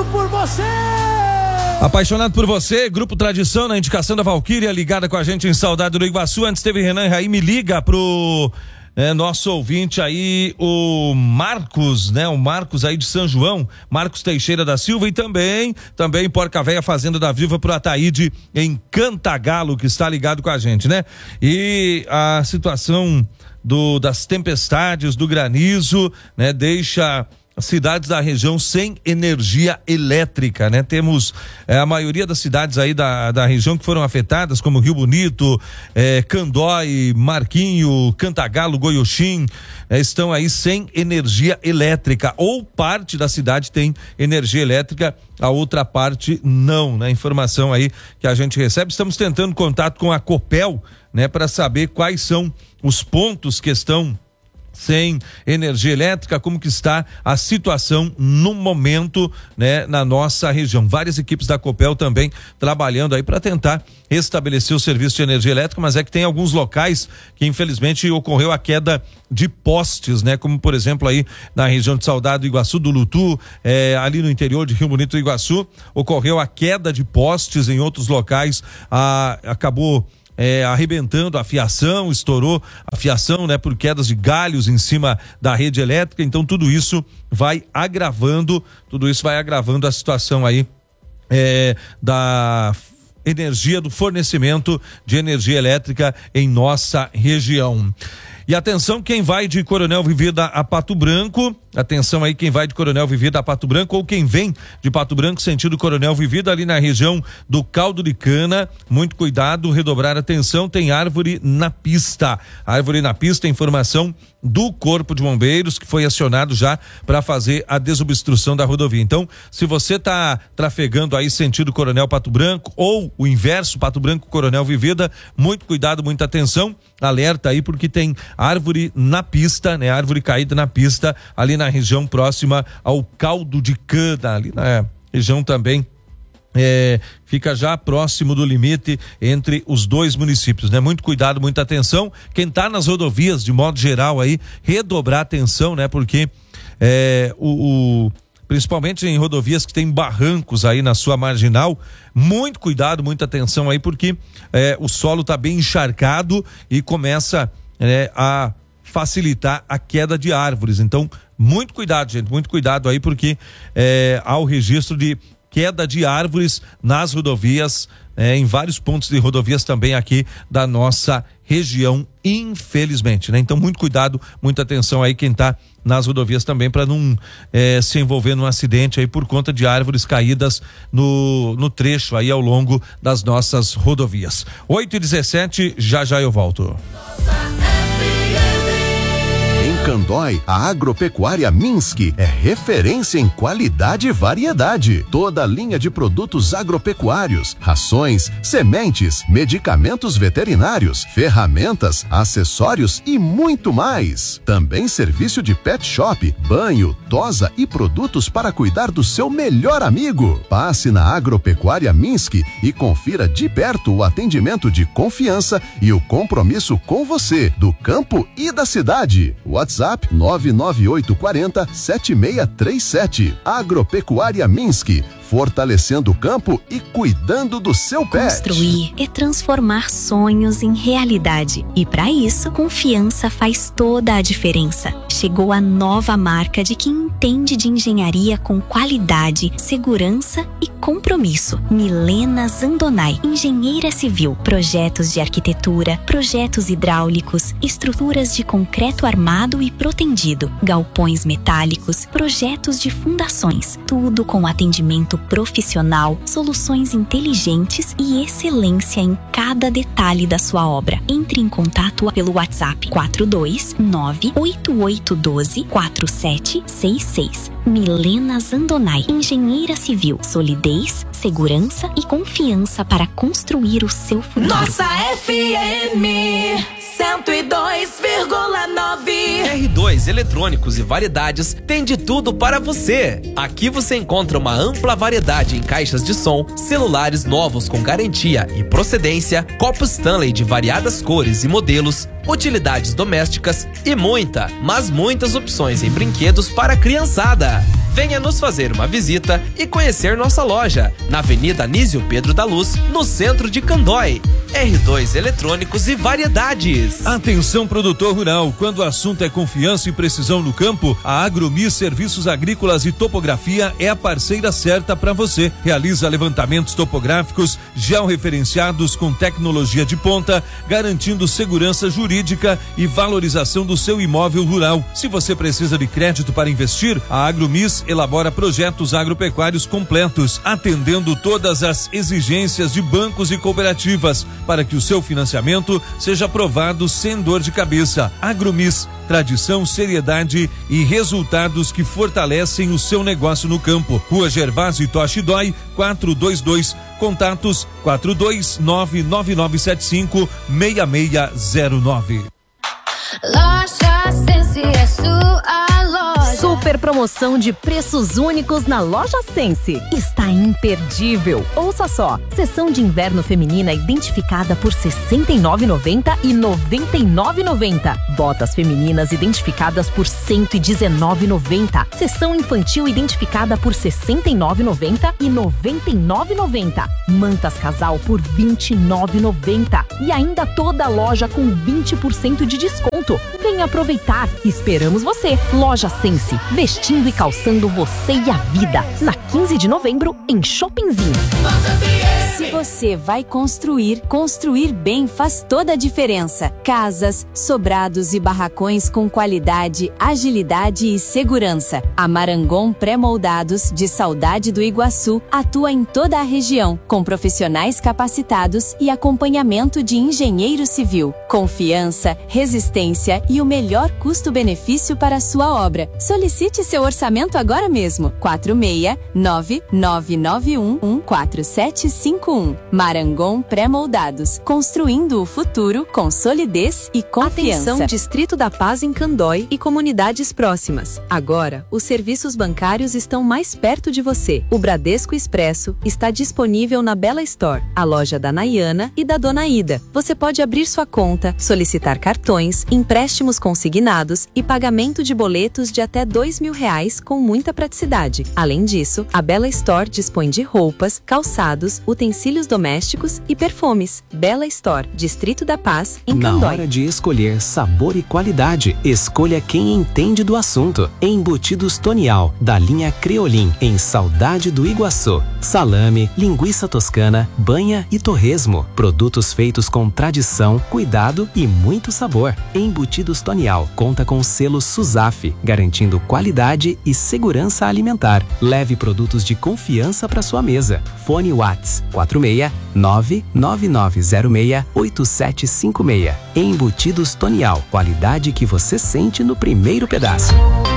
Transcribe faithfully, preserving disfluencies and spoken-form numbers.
por você. Apaixonado por você, Grupo Tradição, na indicação da Valquíria, ligada com a gente em Saudade do Iguaçu. Antes teve Renan e Raí, me liga pro é, nosso ouvinte aí, o Marcos, né? O Marcos aí de São João, Marcos Teixeira da Silva, e também, também Porca Véia, Fazenda da Viva, pro Ataíde em Cantagalo, que está ligado com a gente, né? E a situação do, das tempestades, do granizo, né? Deixa cidades da região sem energia elétrica, né? Temos é, a maioria das cidades aí da, da região que foram afetadas, como Rio Bonito, é, Candói, Marquinho, Cantagalo, Goiuxim, é, estão aí sem energia elétrica, ou parte da cidade tem energia elétrica, a outra parte não, né? Informação aí que a gente recebe. Estamos tentando contato com a Copel, né? Para saber quais são os pontos que estão sem energia elétrica, como que está a situação no momento, né, na nossa região. Várias equipes da Copel também trabalhando aí para tentar restabelecer o serviço de energia elétrica, mas é que tem alguns locais que infelizmente ocorreu a queda de postes, né, como por exemplo aí na região de Saudade do Iguaçu, do Lutu, é, ali no interior de Rio Bonito do Iguaçu, ocorreu a queda de postes. Em outros locais a, acabou É, arrebentando a fiação, estourou a fiação, né, por quedas de galhos em cima da rede elétrica. Então tudo isso vai agravando, tudo isso vai agravando a situação aí é, da energia, do fornecimento de energia elétrica em nossa região. E atenção, quem vai de Coronel Vivida a Pato Branco, atenção aí, quem vai de Coronel Vivida a Pato Branco, ou quem vem de Pato Branco sentido Coronel Vivida, ali na região do Caldo de Cana, muito cuidado, redobrar atenção, tem árvore na pista, árvore na pista, informação do Corpo de Bombeiros, que foi acionado já para fazer a desobstrução da rodovia. Então, se você está trafegando aí sentido Coronel Pato Branco, ou o inverso, Pato Branco Coronel Vivida, muito cuidado, muita atenção, alerta aí, porque tem árvore na pista, né? Árvore caída na pista, ali na região próxima ao Caldo de Cana, ali na região também, é, fica já próximo do limite entre os dois municípios, né? Muito cuidado, muita atenção. Quem tá nas rodovias, de modo geral aí, redobrar atenção, né? Porque é, o, o principalmente em rodovias que tem barrancos aí na sua marginal, muito cuidado, muita atenção aí, porque é, o solo tá bem encharcado e começa é, a facilitar a queda de árvores. Então, muito cuidado, gente, muito cuidado aí, porque é, há o registro de queda de árvores nas rodovias, é, em vários pontos de rodovias também aqui da nossa região, infelizmente, né? Então, muito cuidado, muita atenção aí quem tá nas rodovias também, para não é, se envolver num acidente aí por conta de árvores caídas no, no trecho aí ao longo das nossas rodovias. oito e dezessete, já já eu volto. Em Candói, a Agropecuária Minsk é referência em qualidade e variedade. Toda a linha de produtos agropecuários, rações, sementes, medicamentos veterinários, ferramentas, acessórios e muito mais. Também serviço de pet shop, banho, tosa e produtos para cuidar do seu melhor amigo. Passe na Agropecuária Minsk e confira de perto o atendimento de confiança e o compromisso com você, do campo e da cidade. WhatsApp nove nove oito quatro zero sete seis três sete. Agropecuária Minsk, fortalecendo o campo e cuidando do seu pet. Construir é transformar sonhos em realidade. E para isso, confiança faz toda a diferença. Chegou a nova marca de quem entende de engenharia com qualidade, segurança e compromisso. Milena Zandonai, engenheira civil. Projetos de arquitetura, projetos hidráulicos, estruturas de concreto armado e protendido, galpões metálicos, projetos de fundações. Tudo com atendimento profissional, soluções inteligentes e excelência em cada detalhe da sua obra. Entre em contato pelo WhatsApp quatro dois nove oito oito um dois quatro sete seis seis. Milena Zandonai, engenheira civil, solidez, segurança e confiança para construir o seu futuro. Nossa F M cento e dois vírgula nove. R dois Eletrônicos e Variedades tem de tudo para você. Aqui você encontra uma ampla variedade em caixas de som, celulares novos com garantia e procedência, copos Stanley de variadas cores e modelos, utilidades domésticas e muita, mas muitas opções em brinquedos para a criançada. Venha nos fazer uma visita e conhecer nossa loja na Avenida Anísio Pedro da Luz, no centro de Candói. R dois Eletrônicos e Variedades. Atenção, produtor rural, quando o assunto é confiança e precisão no campo, a Agromi Serviços Agrícolas e Topografia é a parceira certa para você. Realiza levantamentos topográficos georreferenciados com tecnologia de ponta, garantindo segurança jurídica e valorização do seu imóvel rural. Se você precisa de crédito para investir, a Agromis elabora projetos agropecuários completos, atendendo todas as exigências de bancos e cooperativas, para que o seu financiamento seja aprovado sem dor de cabeça. Agromis, tradição, seriedade e resultados que fortalecem o seu negócio no campo. Rua Gervásio Toshi Dói, quatrocentos e vinte e dois. Contatos quatro dois nove nove nove sete cinco seis seis zero nove. Loja Sense é sua loja. Super promoção de preços únicos na Loja Sense. Está imperdível. Ouça só. Seção de inverno feminina identificada por sessenta e nove reais e noventa centavos e noventa e nove reais e noventa centavos. Botas femininas identificadas por cento e dezenove reais e noventa centavos. Seção infantil identificada por sessenta e nove reais e noventa centavos e noventa e nove reais e noventa centavos. Mantas casal por vinte e nove reais e noventa centavos. E ainda toda a loja com vinte por cento de desconto. Venha aproveitar. Esperamos você. Loja Sense, vestindo e calçando você e a vida. Na quinze de novembro, em Shoppingzinho. Se você vai construir, construir bem faz toda a diferença. Casas, sobrados e barracões com qualidade, agilidade e segurança. A Marangon Pré-Moldados, de Saudade do Iguaçu, atua em toda a região, com profissionais capacitados e acompanhamento de engenheiro civil. Confiança, resistência e o melhor custo-benefício para a sua obra. Solicite seu orçamento agora mesmo. quatro seis nove nove nove um um quatro sete cinco um. Marangon Pré-Moldados, construindo o futuro com solidez e confiança. Atenção, Distrito da Paz em Candói e comunidades próximas. Agora, os serviços bancários estão mais perto de você. O Bradesco Expresso está disponível na Bela Store, a loja da Nayana e da Dona Ida. Você pode abrir sua conta, solicitar cartões, empréstimos consignados e pagamento de boletos de até dois mil reais com muita praticidade. Além disso, a Bela Store dispõe de roupas, calçados, utensílios domésticos e perfumes. Bela Store, Distrito da Paz, em Candói. Na hora de escolher sabor e qualidade, escolha quem entende do assunto. Embutidos Tonial, da linha Creolin, em Saudade do Iguaçu. Salame, linguiça toscana, banha e torresmo. Produtos feitos com tradição, cuidado e muito sabor. Embutidos Tonial conta com o selo SUSAF, garantindo qualidade e segurança alimentar. Leve produtos de confiança para sua mesa. Fone Whats quatro seis nove nove nove zero seis oito sete cinco seis. Embutidos Tonial, qualidade que você sente no primeiro pedaço.